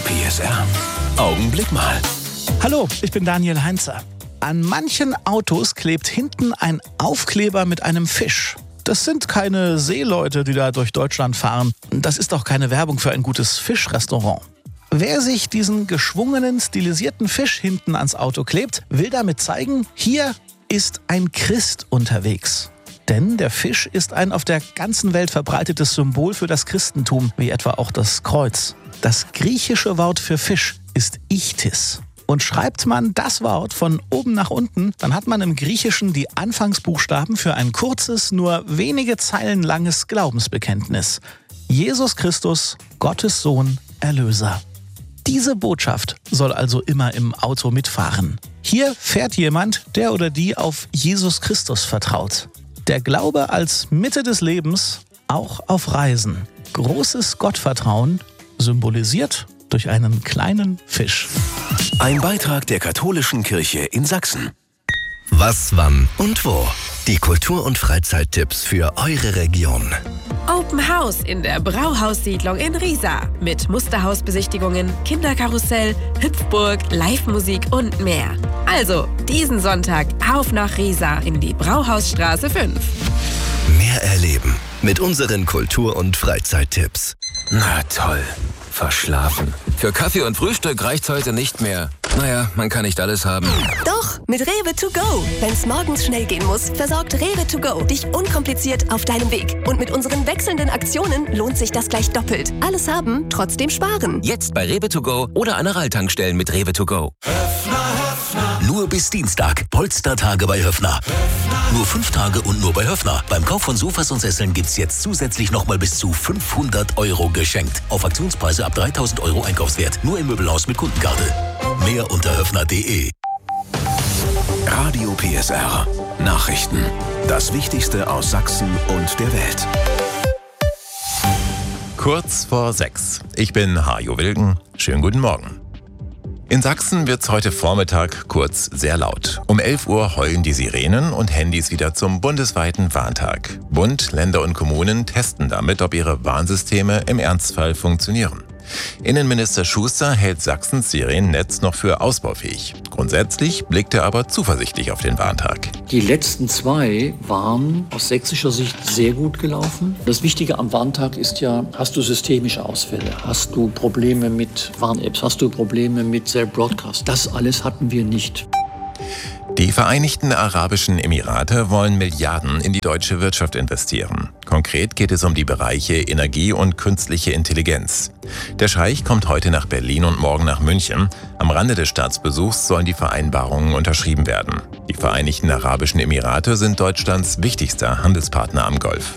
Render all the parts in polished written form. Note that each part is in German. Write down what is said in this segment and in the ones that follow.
PSR. Augenblick mal. Hallo, ich bin Daniel Heinzer. An manchen Autos klebt hinten ein Aufkleber mit einem Fisch. Das sind keine Seeleute, die da durch Deutschland fahren. Das ist auch keine Werbung für ein gutes Fischrestaurant. Wer sich diesen geschwungenen, stilisierten Fisch hinten ans Auto klebt, will damit zeigen, hier ist ein Christ unterwegs. Denn der Fisch ist ein auf der ganzen Welt verbreitetes Symbol für das Christentum, wie etwa auch das Kreuz. Das griechische Wort für Fisch ist Ichthys. Und schreibt man das Wort von oben nach unten, dann hat man im Griechischen die Anfangsbuchstaben für ein kurzes, nur wenige Zeilen langes Glaubensbekenntnis. Jesus Christus, Gottes Sohn, Erlöser. Diese Botschaft soll also immer im Auto mitfahren. Hier fährt jemand, der oder die auf Jesus Christus vertraut. Der Glaube als Mitte des Lebens, auch auf Reisen. Großes Gottvertrauen, symbolisiert durch einen kleinen Fisch. Ein Beitrag der Katholischen Kirche in Sachsen. Was, wann und wo? Die Kultur- und Freizeittipps für eure Region. Open House in der Brauhaussiedlung in Riesa. Mit Musterhausbesichtigungen, Kinderkarussell, Hüpfburg, Live-Musik und mehr. Also, diesen Sonntag auf nach Riesa in die Brauhausstraße 5. Mehr erleben mit unseren Kultur- und Freizeittipps. Na toll. Verschlafen. Für Kaffee und Frühstück reicht's heute nicht mehr. Naja, man kann nicht alles haben. Doch, mit Rewe to go. Wenn's morgens schnell gehen muss, versorgt Rewe to go dich unkompliziert auf deinem Weg. Und mit unseren wechselnden Aktionen lohnt sich das gleich doppelt. Alles haben, trotzdem sparen. Jetzt bei Rewe to go oder an Aral-Tankstellen mit Rewe to go. Nur bis Dienstag. Polstertage bei Höffner. Nur 5 Tage und nur bei Höffner. Beim Kauf von Sofas und Sesseln gibt's jetzt zusätzlich nochmal bis zu 500 € geschenkt. Auf Aktionspreise ab 3.000 € Einkaufswert. Nur im Möbelhaus mit Kundenkarte. Mehr unter höffner.de. Radio PSR. Nachrichten. Das Wichtigste aus Sachsen und der Welt. Kurz vor 6. Ich bin Hajo Wilken. Schönen guten Morgen. In Sachsen wird's heute Vormittag kurz sehr laut. Um 11 Uhr heulen die Sirenen und Handys wieder zum bundesweiten Warntag. Bund, Länder und Kommunen testen damit, ob ihre Warnsysteme im Ernstfall funktionieren. Innenminister Schuster hält Sachsens Sirenennetz noch für ausbaufähig. Grundsätzlich blickt er aber zuversichtlich auf den Warntag. Die letzten 2 waren aus sächsischer Sicht sehr gut gelaufen. Das Wichtige am Warntag ist ja, hast du systemische Ausfälle? Hast du Probleme mit Warn-Apps? Hast du Probleme mit Cell Broadcast? Das alles hatten wir nicht. Die Vereinigten Arabischen Emirate wollen Milliarden in die deutsche Wirtschaft investieren. Konkret geht es um die Bereiche Energie und künstliche Intelligenz. Der Scheich kommt heute nach Berlin und morgen nach München. Am Rande des Staatsbesuchs sollen die Vereinbarungen unterschrieben werden. Die Vereinigten Arabischen Emirate sind Deutschlands wichtigster Handelspartner am Golf.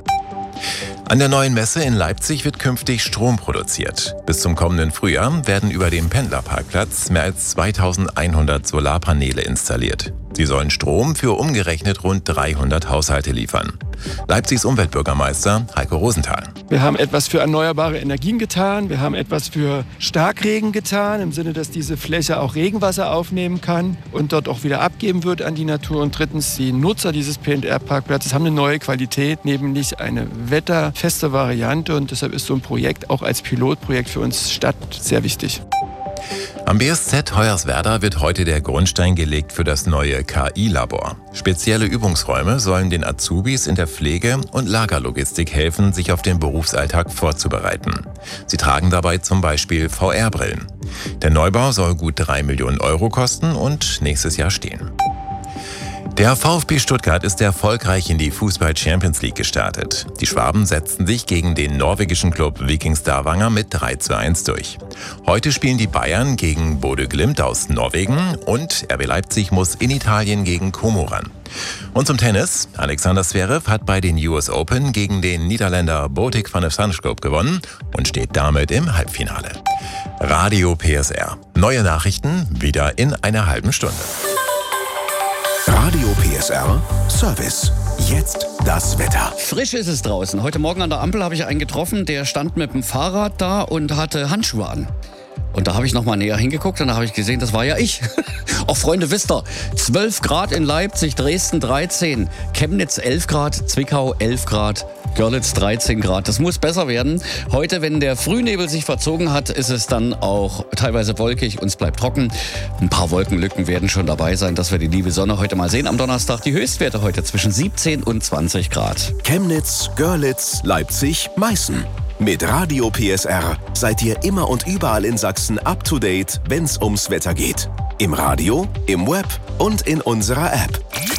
An der neuen Messe in Leipzig wird künftig Strom produziert. Bis zum kommenden Frühjahr werden über dem Pendlerparkplatz mehr als 2100 Solarpaneele installiert. Sie sollen Strom für umgerechnet rund 300 Haushalte liefern. Leipzigs Umweltbürgermeister Heiko Rosenthal. Wir haben etwas für erneuerbare Energien getan. Wir haben etwas für Starkregen getan, im Sinne, dass diese Fläche auch Regenwasser aufnehmen kann und dort auch wieder abgeben wird an die Natur. Und drittens, die Nutzer dieses P&R-Parkplatzes haben eine neue Qualität, nämlich eine wetterfeste Variante. Und deshalb ist so ein Projekt auch als Pilotprojekt für uns Stadt sehr wichtig. Am BSZ Hoyerswerda wird heute der Grundstein gelegt für das neue KI-Labor. Spezielle Übungsräume sollen den Azubis in der Pflege- und Lagerlogistik helfen, sich auf den Berufsalltag vorzubereiten. Sie tragen dabei zum Beispiel VR-Brillen. Der Neubau soll gut 3 Millionen € kosten und nächstes Jahr stehen. Der VfB Stuttgart ist erfolgreich in die Fußball-Champions League gestartet. Die Schwaben setzten sich gegen den norwegischen Club Viking Stavanger mit 3:1 durch. Heute spielen die Bayern gegen Bodø Glimt aus Norwegen und RB Leipzig muss in Italien gegen Como ran. Und zum Tennis. Alexander Zverev hat bei den US Open gegen den Niederländer Botic van der Zandschulp gewonnen und steht damit im Halbfinale. Radio PSR. Neue Nachrichten wieder in einer halben Stunde. Radio PSR Service. Jetzt das Wetter. Frisch ist es draußen. Heute Morgen an der Ampel habe ich einen getroffen, der stand mit dem Fahrrad da und hatte Handschuhe an. Und da habe ich nochmal näher hingeguckt und da habe ich gesehen, das war ja ich. Auch Freunde, wisst ihr, 12 Grad in Leipzig, Dresden 13, Chemnitz 11 Grad, Zwickau 11 Grad, Görlitz 13 Grad. Das muss besser werden. Heute, wenn der Frühnebel sich verzogen hat, ist es dann auch teilweise wolkig und es bleibt trocken. Ein paar Wolkenlücken werden schon dabei sein, dass wir die liebe Sonne heute mal sehen. Am Donnerstag die Höchstwerte heute zwischen 17 und 20 Grad. Chemnitz, Görlitz, Leipzig, Meißen. Mit Radio PSR seid ihr immer und überall in Sachsen up to date, wenn's ums Wetter geht. Im Radio, im Web und in unserer App.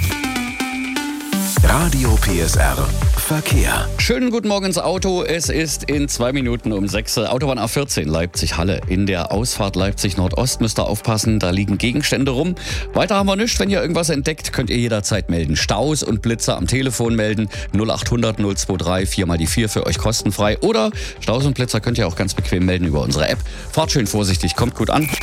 Radio PSR Verkehr. Schönen guten Morgen ins Auto. Es ist in 2 Minuten um 6. Autobahn A14 Leipzig-Halle. In der Ausfahrt Leipzig-Nordost müsst ihr aufpassen, da liegen Gegenstände rum. Weiter haben wir nichts. Wenn ihr irgendwas entdeckt, könnt ihr jederzeit melden. Staus und Blitzer am Telefon melden. 0800 023 4 mal die 4 für euch kostenfrei. Oder Staus und Blitzer könnt ihr auch ganz bequem melden über unsere App. Fahrt schön vorsichtig, kommt gut an.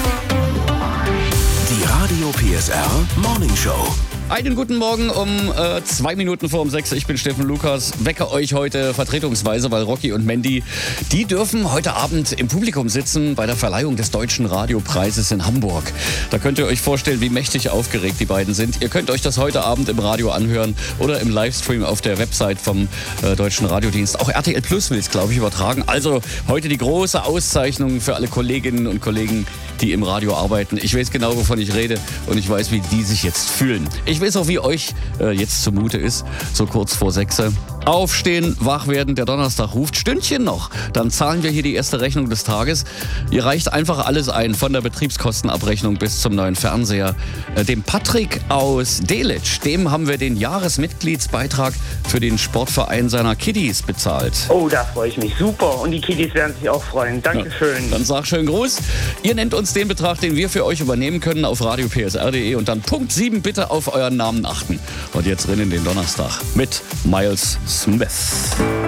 Die Radio PSR Morning Show. Einen guten Morgen um 2 Minuten vor um 6. Ich bin Steffen Lukas, wecke euch heute vertretungsweise, weil Rocky und Mandy, die dürfen heute Abend im Publikum sitzen bei der Verleihung des Deutschen Radiopreises in Hamburg. Da könnt ihr euch vorstellen, wie mächtig aufgeregt die beiden sind. Ihr könnt euch das heute Abend im Radio anhören oder im Livestream auf der Website vom Deutschen Radiodienst. Auch RTL Plus will es, glaube ich, übertragen. Also heute die große Auszeichnung für alle Kolleginnen und Kollegen, die im Radio arbeiten. Ich weiß genau, wovon ich rede und ich weiß, wie die sich jetzt fühlen. Ich weiß auch, wie euch jetzt zumute ist, so kurz vor 6. Aufstehen, wach werden, der Donnerstag ruft. Stündchen noch, dann zahlen wir hier die erste Rechnung des Tages. Ihr reicht einfach alles ein, von der Betriebskostenabrechnung bis zum neuen Fernseher. Dem Patrick aus Delitzsch, dem haben wir den Jahresmitgliedsbeitrag für den Sportverein seiner Kiddies bezahlt. Oh, da freue ich mich. Super. Und die Kiddies werden sich auch freuen. Dankeschön. Ja, dann sag schön Gruß. Ihr nennt uns den Betrag, den wir für euch übernehmen können, auf radiopsr.de und dann Punkt 7 bitte auf euren Namen achten. Und jetzt rein in den Donnerstag mit Miles Smith.